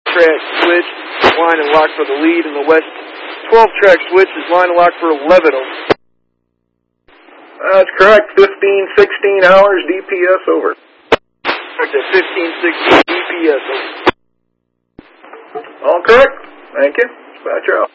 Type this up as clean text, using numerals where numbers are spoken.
track switch, line and lock for the lead, and the west 12-track switch is line and lock for 11 over. That's correct. 15-16 hours, DPS over. Correct at 15-16 DPS over. All correct. Thank you. Dispatcher out.